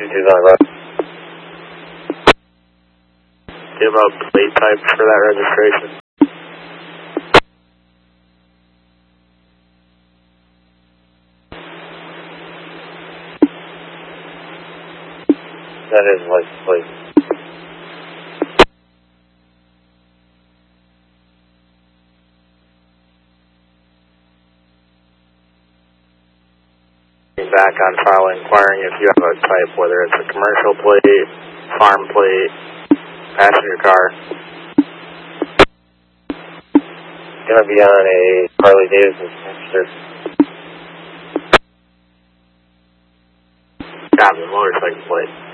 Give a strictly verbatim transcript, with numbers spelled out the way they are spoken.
two two on the road. Do you have a plate type for that registration? That is license plate. Back on file inquiring if you have a type, whether it's a commercial plate, farm plate, passenger car. Gonna be on a Harley Davidson Sprinter. Copy, motorcycle plate.